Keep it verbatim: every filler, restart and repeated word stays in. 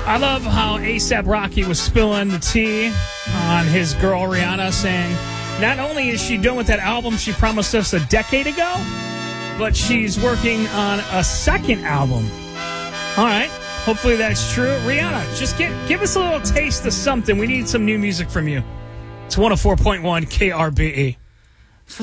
I love how ASAP Rocky was spilling the tea on his girl Rihanna, saying not only is she done with that album she promised us a decade ago, but she's working on a second album. All right. Hopefully that's true. Rihanna, just get, give us a little taste of something. We need some new music from you. It's one oh four point one K R B E.